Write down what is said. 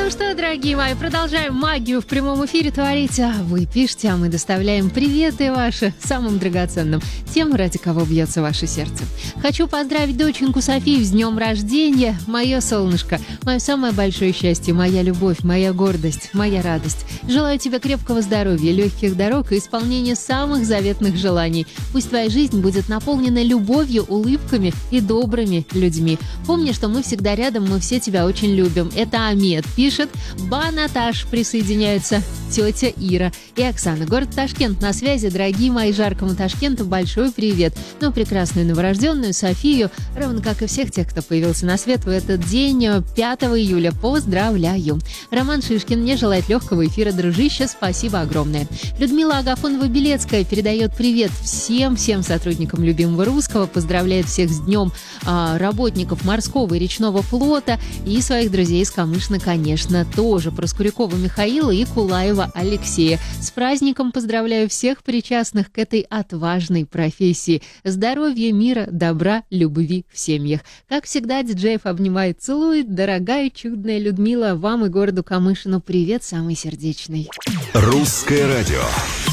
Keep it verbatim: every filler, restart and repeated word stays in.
Ну что, дорогие мои, продолжаем магию в прямом эфире творить. А вы пишите, а мы доставляем приветы ваши самым драгоценным, тем, ради кого бьется ваше сердце. Хочу поздравить доченьку Софию с днем рождения. Мое солнышко, мое самое большое счастье, моя любовь, моя гордость, моя радость. Желаю тебе крепкого здоровья, легких дорог и исполнения самых заветных желаний. Пусть твоя жизнь будет наполнена любовью, улыбками и добрыми людьми. Помни, что мы всегда рядом, мы все тебя очень любим. Это Амед пишет, Банаташ присоединяются, тетя Ира и Оксана. Город Ташкент на связи. Дорогие мои, жаркому Ташкенту большой привет. Ну, прекрасную новорожденную Софию, равно как и всех тех, кто появился на свет в этот день, пятого июля. Поздравляю. Роман Шишкин мне желает легкого эфира, дружище. Спасибо огромное. Людмила Агафонова-Белецкая передает привет всем-всем сотрудникам любимого русского, поздравляет всех с днем а, работников морского и речного флота и своих друзей из Камышина, конечно, тоже. Проскурякова Михаила и Кулаева Алексея. С праздником поздравляю всех причастных к этой отважной профессии. Здоровья, мира, добра, любви в семьях. Как всегда, диджеев обнимает, целует. Дорогая, чудная Людмила, вам и городу Камышину привет самый сердечный. Русское радио.